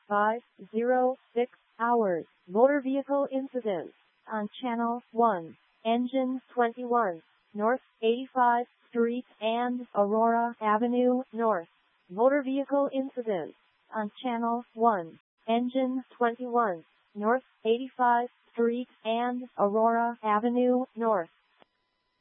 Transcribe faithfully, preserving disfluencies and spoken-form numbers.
five zero six hours. Motor vehicle incident on Channel one. Engine twenty-one, North eighty-five Street and Aurora Avenue North. Motor vehicle incident on Channel one. Engine twenty-one, North eighty-five Street and Aurora Avenue North.